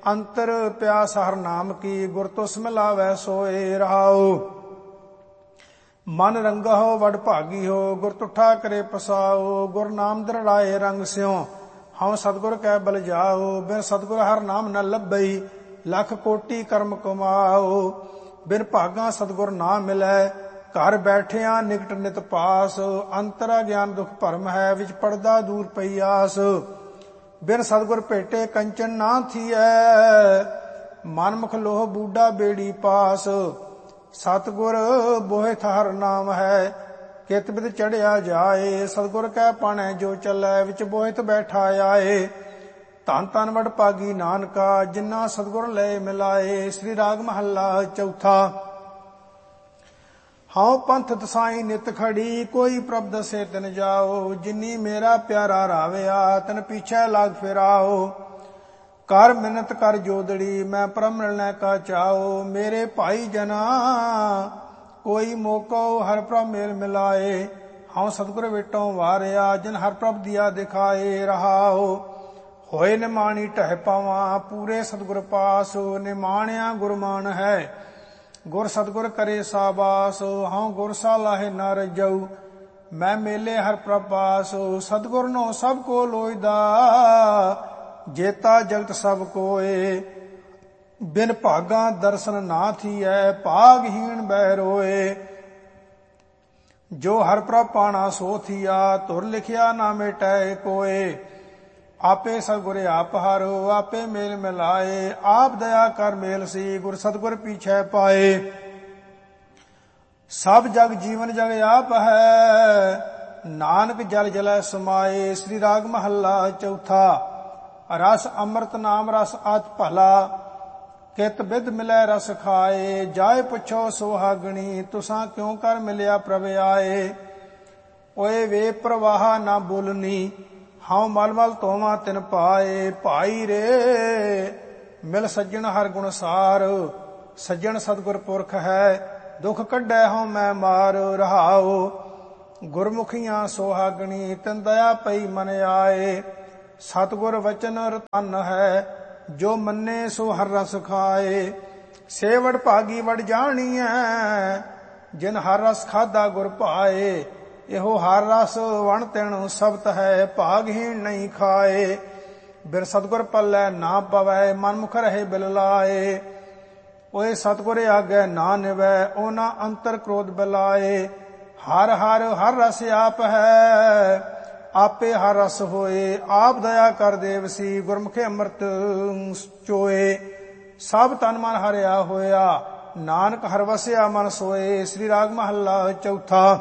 ਅੰਤਰ ਪਿਆਸ ਹਰ ਨਾਮ ਕੀ, ਗੁਰ ਤੁਸ ਮਿਲਾਵੈ ਸੋਏ ਰਹਾਉ। ਮਨ ਰੰਗਹੁ ਵਡ ਭਾਗੀ ਹੋ, ਗੁਰ ਤੁਠਾ ਕਰੇ ਪਸਾਉ। ਗੁਰ ਨਾਮ ਦ੍ਰਿੜਾਏ ਰੰਗ ਸਿਉ, ਹਉ ਸਤਿਗੁਰ ਕੈ ਬਲ ਜਾਉ। ਬਿਨ ਸਤਿਗੁਰ ਹਰ ਨਾਮ ਨ ਲੱਭਈ, ਲੱਖ ਕੋਟੀ ਕਰਮ ਕਮਾਉ। ਬਿਨ ਭਾਗਾ ਸਤਿਗੁਰ ਨਾ ਮਿਲੈ, ਘਰ ਬੈਠਿਆਂ ਨਿਕਟ ਨਿਤ ਪਾਸ। ਅੰਤਰਾ ਗਿਆਨ ਦੁਖ ਭਰਮ ਹੈ, ਵਿੱਚ ਪੜਦਾ ਦੂਰ ਪਈ ਆਸ। ਬਿਨ ਸਤਿਗੁਰ ਭੇਟੇ ਕੰਚਨ ਨਾ ਥੀਐ, ਮਨ ਮੁਖ ਲੋਹ ਬੂਢਾ ਬੇੜੀ ਪਾਸ। ਸਤਿਗੁਰ ਬੋਹਿਥ ਹਰ ਨਾਮ ਹੈ, ਕਿਤ ਬਿਦ ਚੜਿਆ ਜਾਏ। ਸਤਿਗੁਰ ਕੈ ਪਾਣੈ ਜੋ ਚੱਲੈ, ਵਿੱਚ ਬੋਹਿਥ ਬੈਠਾ ਆਏ। ਧੰਨ ਧੰਨ ਵਡ ਭਾਗੀ ਨਾਨਕਾ, ਜਿਨ੍ਹਾਂ ਸਤਿਗੁਰ ਲੈ ਮਿਲਾਏ। ਸ੍ਰੀ ਰਾਗ ਮਹੱਲਾ ਚੌਥਾ। ਹਉ ਪੰਥ ਤਸਾਈ ਨਿਤ ਖੜੀ, ਕੋਈ ਪ੍ਰਭ ਦਸੇ ਤਿਨ ਜਾਓ। ਜਿਨੀ ਮੇਰਾ ਪਿਆਰਾ ਰਾਵਿਆ, ਤਨ ਪੀਛੇ ਲਾਗ ਫਿਰਾਓ। ਕਰ ਮਿਨਤ ਕਰ ਜੋਦੜੀ, ਮੈਂ ਪ੍ਰਭ ਮਿਲਣੇ ਕਾ ਚਾਓ। ਮੇਰੇ ਭਾਈ ਜਨਾ ਕੋਈ ਮੋਕੋ, ਹਰ ਪ੍ਰਭ ਮੇਲ ਮਿਲਾਏ। ਹਉ ਸਤਿਗੁਰ ਵਿਟੋਂ ਵਾਰਿਆ, ਜਿਨ ਹਰ ਪ੍ਰਭ ਦੀਆ ਦਿਖਾਏ ਰਹਾਓ। ਹੋਏ ਨਿਮਾਣੀ ਢਹਿ ਪਾਵਾਂ, ਪੂਰੇ ਸਤਿਗੁਰ ਪਾਸ। ਨਿਮਾਣਿਆ ਗੁਰਮਾਨ ਹੈ, ਗੁਰ ਸਤਿਗੁਰ ਕਰੇ ਸਾਬਾਸ। ਹਉ ਗੁਰ ਸਾ ਲਾਹੇ ਨ ਰਜਊ, ਮੈਂ ਮੇਲੇ ਹਰ ਪ੍ਰਭ ਪਾਸ। ਸਤਿਗੁਰ ਨੋ ਸਭ ਕੋ ਲੋਇਦਾ, ਜੇਤਾ ਜਗਤ ਸਭ ਕੋਏ। ਬਿਨ ਭਾਗਾ ਦਰਸ਼ਨ ਨਾ ਥੀਐ, ਭਾਗਹੀਣ ਬਹਿ ਰੋਏ। ਜੋ ਹਰ ਪ੍ਰਭ ਪਾਣਾ ਸੋ ਥੀਆ, ਧੁਰ ਲਿਖਿਆ ਨਾ ਮਿਟੈ ਕੋਏ। ਆਪੇ ਸਤਿਗੁਰ ਆਪ ਹਾਰੋ, ਆਪੇ ਮੇਲ ਮਿਲਾਏ। ਆਪ ਦਇਆ ਕਰ ਮੇਲ ਸੀ, ਗੁਰ ਸਤਿਗੁਰ ਪੀਛੈ ਪਾਏ। ਸਭ ਜਗ ਜੀਵਨ ਜਗ ਆਪ ਹੈ, ਨਾਨਕ ਜਲ ਜਲੈ ਸਮਾਏ। ਸ੍ਰੀ ਰਾਗ ਮਹੱਲਾ ਚੌਥਾ। ਰਸ ਅੰਮ੍ਰਿਤ ਨਾਮ ਰਸ ਅਤਿ ਭਲਾ, ਕਿਤ ਬਿਦ ਮਿਲੈ ਰਸ ਖਾਏ। ਜਾਏ ਪੁੱਛੋ ਸੁਹਾਗਣੀ, ਤੁਸਾਂ ਕਿਉ ਕਰ ਮਿਲਿਆ ਪ੍ਰਭ ਆਏ। ਓਏ ਵੇ ਪ੍ਰਵਾਹ ਨਾ ਬੋਲਨੀ, ਹਉ ਮਲ ਮਲ ਧੋਵਾਂ ਤਿਨ ਪਾਏ। ਭਾਈ ਰੇ ਮਿਲ ਸੱਜਣ ਹਰ ਗੁਣ ਸਾਰ, ਸੱਜਣ ਸਤਿਗੁਰ ਪੁਰਖ ਹੈ, ਦੁਖ ਕੱਢੈ ਹਉ ਮੈਂ ਮਾਰ ਰਹਾਉ। ਗੁਰਮੁਖੀਆਂ ਸੁਹਾਗਣੀ, ਤਿਨ ਦਇਆ ਪਈ ਮਨ ਆਏ। ਸਤਿਗੁਰ ਵਚਨ ਰਤਨ ਹੈ, ਜੋ ਮੰਨੇ ਸੋ ਹਰ ਰਸ ਖਾਏ। ਸੇਵੜ ਭਾਗੀ ਵਡ ਜਾਣੀਐ, ਜਿਨ ਹਰ ਰਸ ਖਾਧਾ ਗੁਰ ਭਾਏ। ਇਹੋ ਹਰ ਰਸ ਵਣ ਤਿਣ ਸਬਤ ਹੈ, ਭਾਗਹੀਣ ਨਹੀਂ ਖਾਏ। ਬਿਨ ਸਤਿਗੁਰ ਪੱਲੇ ਨਾ ਪਵੈ, ਮਨ ਮੁਖ ਰਹੇ ਬਿਲ ਲਾਏ। ਓਏ ਸਤਿਗੁਰ ਆਗੇ ਨਾ ਨਿਵੈ, ਉਹਨਾਂ ਅੰਤਰ ਕ੍ਰੋਧ ਬਲਾਏ। ਹਰ ਹਰ ਹਰ ਰਸ ਆਪ ਹੈ, ਆਪੇ ਹਰ ਰਸ ਹੋਏ। ਆਪ ਦਇਆ ਕਰ ਦੇਵਸੀ, ਗੁਰਮੁਖੇ ਅੰਮ੍ਰਿਤ ਚੋਏ। ਸਭ ਤਨ ਮਨ ਹਰਿਆ ਹੋਇਆ, ਨਾਨਕ ਹਰ ਵਸਿਆ ਮਨ ਸੋਏ। ਸ੍ਰੀ ਰਾਗ ਮਹੱਲਾ ਚੌਥਾ।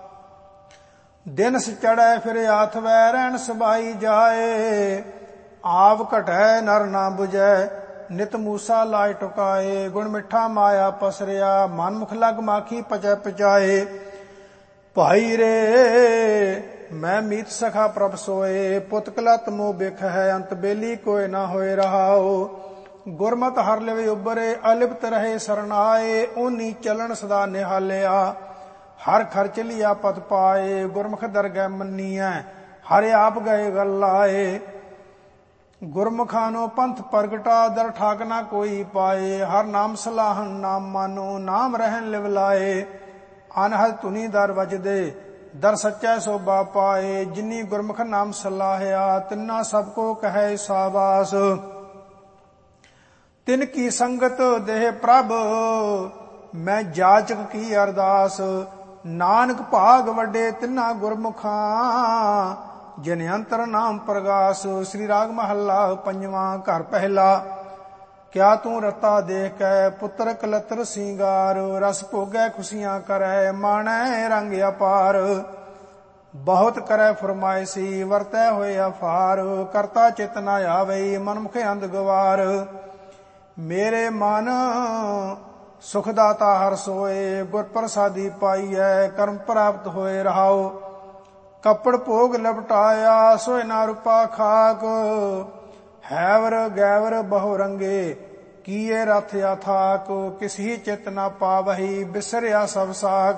ਦਿਨ ਚੜ੍ਹੈ ਫਿਰ ਆਥਵੈ, ਰਹਿਣ ਸਬਾਈ ਜਾਏ। ਆਪ ਘਟੈ ਨਰ ਨਾ 부ਝੈ, ਨਿਤ ਮੂਸਾ ਲਾਇ ਟੁਕਾਏ। ਗੁਣ ਮਿੱਠਾ ਮਾਇਆ ਪਸਰਿਆ, ਮਨ ਮੁਖ ਲਗ ਮਾਖੀ ਪਚੈ ਪਚਾਏ। ਭਾਈ ਰੇ ਮੈਂ ਮੀਤ ਸਖਾ ਪ੍ਰਭ ਸੋਏ, ਪੁੱਤ ਕਲਤ ਮੋਹ ਬਿਖ ਹੈ, ਅੰਤ ਬੇਲੀ ਕੋਇ ਨਾ ਹੋਏ ਰਹਾਉ। ਗੁਰਮਤਿ ਹਰ ਲਿਵ ਉਬਰੇ, ਅਲਿਪਤ ਰਹੇ ਸਰਨਾਏ। ਓਨੀ ਚਲਣ ਸਦਾ ਨਿਹਾਲਿਆ, ਹਰ ਖਰਚ ਲਿਆ ਪਤ ਪਾਏ। ਗੁਰਮੁਖ ਦਰਗਹਿ ਮੰਨੀਐ, ਹਰਿ ਆਪ ਗਏ ਗਲ ਲਾਏ। ਗੁਰਮੁਖਾਂ ਨੂੰ ਪੰਥ ਪ੍ਰਗਟਾ, ਦਰ ਠਾਕ ਨਾ ਕੋਈ ਪਾਏ। ਹਰ ਨਾਮ ਸਲਾਹਨ ਨਾਮ ਮਾਨੋ, ਨਾਮ ਰਹਿਣ ਲਿਵ ਲਾਏ। ਅਨਹਦ ਧੁਨੀ ਦਰ ਵਜਦੇ, ਦਰ ਸੱਚੈ ਸੋਭਾ ਪਾਏ। ਜਿਨੀ ਗੁਰਮੁਖ ਨਾਮ ਸਲਾਹਿਆ, ਤਿੰਨਾ ਸਭ ਕੋ ਕਹੈ ਸਾਬਾਸ। ਤਿਨ ਕੀ ਸੰਗਤ ਦੇਹ ਪ੍ਰਭ, ਮੈਂ ਜਾਚਕ ਕੀ ਅਰਦਾਸ। ਨਾਨਕ ਭਾਗ ਵੱਡੇ ਤਿੰਨਾ ਗੁਰਮੁਖਾਂ, ਜਿਨ ਅੰਤਰ ਨਾਮ ਪ੍ਰਗਾਸ। ਸ੍ਰੀ ਰਾਗ ਮਹੱਲਾ ਪੰਜਵਾਂ। ਘਰ ਪਹਿਲਾ। ਕਿਆ ਤੂੰ ਰਤਾ ਦੇਖ ਕੈ, ਪੁੱਤਰ ਕਲਤਰ ਸਿੰਗਾਰ। ਰਸ ਭੋਗੈ ਖੁਸ਼ੀਆਂ ਕਰੈ, ਮਾਣੈ ਰੰਗ ਅਪਾਰ। ਬਹੁਤ ਕਰੈ ਫਰਮਾਇਸੀ, ਵਰਤੈ ਹੋਏ ਅਫਾਰ। ਕਰਤਾ ਚਿਤ ਨ ਆਵਈ, ਮਨ ਮੁਖ ਅੰਧ ਗਵਾਰ। ਮੇਰੇ ਮਨ ਸੁਖ ਦਾਤਾ ਹਰ ਸੋਏ, ਗੁਰ ਪ੍ਰਸਾਦੀ ਪਾਈਐ, ਕਰਮ ਪ੍ਰਾਪਤ ਹੋਏ ਰਹਾਉ। ਕੱਪੜ ਭੋਗ ਲਪਟਾਇਆ, ਸੋਇ ਨਾ ਰੂਪਾ ਖਾਕ। ਹੈਵਰ ਗੈਵਰ ਬਹੁ ਰੰਗੇ, ਕੀਏ ਰਥ ਅਥਾਕ। ਕਿਸੀ ਚਿਤ ਨਾ ਪਾਵਹੀ, ਬਿਸਰਿਆ ਸਭ ਸਾਕ।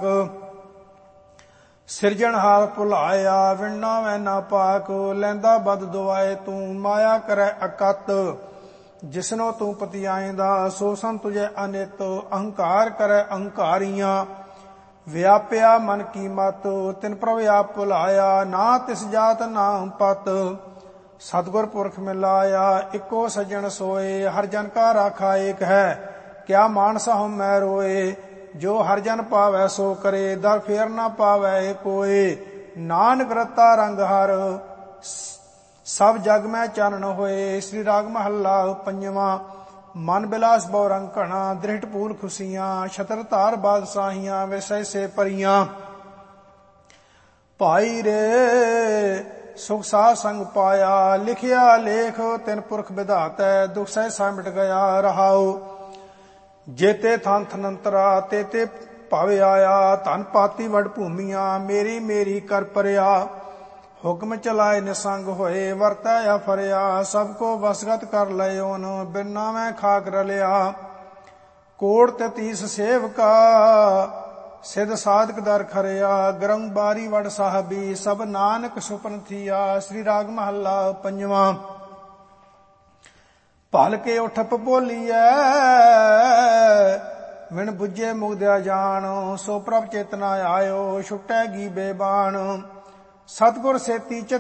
ਸਿਰਜਣਹਾਰ ਭੁਲਾਇਆ, ਵਿਣਨਾ ਵੈ ਨਾ ਪਾਕ। ਲੈਂਦਾ ਬਦ ਦੁਆਏ ਤੂੰ, ਮਾਇਆ ਕਰੈ ਅਕਤ। ਜਿਸਨੋ ਤੂੰ ਪਤੀ ਆਏਂਦਾ, ਸੋ ਸੰ ਤੁਝੇ ਅਨਿਤ, ਅਹੰਕਾਰ ਕਰੈ ਅਹੰਕਾਰੀਆਂ। ਵਿਆਪਿਆ ਮਨ ਕੀ ਮਤ, ਤਿਨ ਪ੍ਰਭ ਆਪ ਭੁਲਾਇਆ, ਨਾ ਤਿਸ ਜਾਤ ਨਾ ਪਤ। ਸਤਿਗੁਰ ਪੁਰਖ ਮਿਲਾਇਆ, ਇੱਕੋ ਸੱਜਣ ਸੋਏ, ਹਰ ਜਨ ਕਾ ਰਾਖਾ ਏਕ ਹੈ, ਕਿਆ ਮਾਨਸ ਹਉ ਮੈਂ ਰੋਏ। ਜੋ ਹਰ ਜਨ ਪਾਵੈ ਸੋ ਕਰੇ, ਦਰ ਫੇਰ ਨਾ ਪਾਵੈ ਕੋਏ। ਨਾਨਕ ਰਤਾ ਰੰਗ ਹਰ, ਸਭ ਜਗ ਮੈਂ ਚਾਨਣ ਹੋਏ। ਸ੍ਰੀ ਰਾਗ ਮਹੱਲਾ ਪੰਜਵਾਂ। ਮਨ ਬਿਲਾਸ ਬਹੁ ਰੰਗ ਘਣਾ, ਦ੍ਰਿਸ਼ਟ ਪੂਲ ਖੁਸ਼ੀਆਂ, ਛਤਰ ਧਾਰ ਬਾਦਸ਼ਾਹੀਆਂ, ਵਿਸੈ ਸੇ ਪਰੀਆਂ। ਭਾਈ ਰੇ ਸੁਖ ਸਾਧ ਸੰਗ ਪਾਇਆ, ਲਿਖਿਆ ਲੇਖ ਤਿਨ ਪੁਰਖ ਵਿਧਾਤੈ, ਦੁਖ ਸਹਿ ਮਿਟ ਗਿਆ ਰਹਾਉ। ਜੇਤੇ ਥਨ ਥਨੰਤਰਾ, ਤੇਤੇ ਭਵ ਆਇਆ, ਧਨ ਪਾਤੀ ਵਡ ਭੂਮੀਆਂ, ਮੇਰੀ ਮੇਰੀ ਕਰ ਪਰਿਆ। ਹੁਕਮ ਚਲਾਏ ਨਿਸੰਗ ਹੋਏ, ਵਰਤੈ ਅਫਰਿਆ, ਸਭ ਕੋ ਵਸਗਤ ਕਰ ਲਇਓਨ, ਬਿਨਾ ਮੈਂ ਖਾਕ ਰਲਿਆ। ਕੋੜ ਤਤੀਸ ਸੇਵਕਾ, ਸਿਧ ਸਾਧਕ ਦਰ ਖਰਿਆ, ਗਰੰਗ ਬਾਰੀ ਵਡ ਸਾਹਿਬੀ, ਸਭ ਨਾਨਕ ਸੁਪਨ ਥੀਆ। ਸ੍ਰੀ ਰਾਗ ਮਹੱਲਾ ਪੰਜਵਾਂ। ਭਲ ਕੇ ਉਠਪ ਬੋਲੀਐ, ਵਿਣ ਬੁੱਝੇ ਮੁਗਦਿਆ ਜਾਣ, ਸੋ ਪ੍ਰਭ ਚੇਤਨਾ ਆਇਓ, ਛੁਟੈ ਗੀ ਬੇਬਾਨ। ਸਤਿਗੁਰ ਸੇਤੀ